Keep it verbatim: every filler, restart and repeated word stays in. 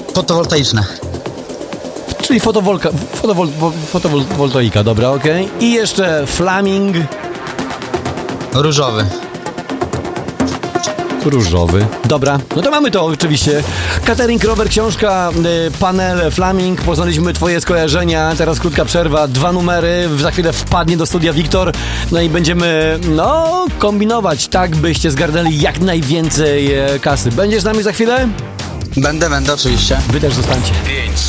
Fotowoltaiczne. Czyli fotowolka, fotowol, fotowoltaika, dobra, okej. Okay. I jeszcze Flaming. Różowy. Różowy. Dobra, no to mamy to oczywiście. Catering, rower, książka, y, panel, Flaming. Poznaliśmy twoje skojarzenia. Teraz krótka przerwa, dwa numery. Za chwilę wpadnie do studia Wiktor. No i będziemy, no, kombinować tak, byście zgarnęli jak najwięcej e, kasy. Będziesz z nami za chwilę? Będę, będę oczywiście. Wy też zostańcie. pięć